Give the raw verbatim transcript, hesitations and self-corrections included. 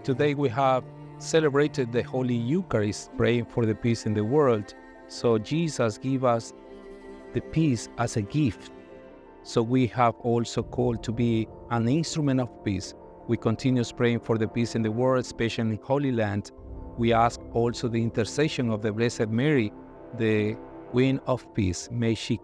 today we have celebrated the Holy Eucharist, praying for the peace in the world. So Jesus gave us the peace as a gift. So we have also called to be an instrument of peace. We continue praying for the peace in the world, especially in Holy Land. We ask also the intercession of the Blessed Mary, the Queen of Peace. May she